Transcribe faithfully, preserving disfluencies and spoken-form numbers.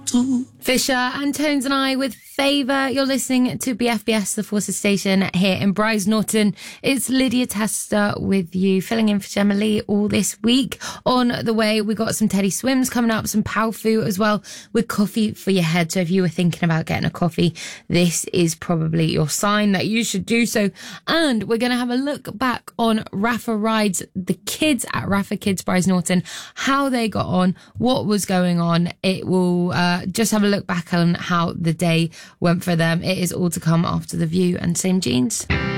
Fisher and Tones and I with Favour. You're listening to B F B S, the Forces Station here in Bryce Norton. It's Lydia Tester with you, filling in for Gemma Lee all this week. On the way, we got some Teddy Swims coming up, some Powfu as well, with coffee for your head. So if you were thinking about getting a coffee, this is probably your sign that you should do so. And we're going to have a look back on Rafa Rides, the kids at Rafa Kids Bryce Norton, how they got on, what was going on. It will uh, just have a look back on how the day went for them. It is all to come after The View and Same Jeans.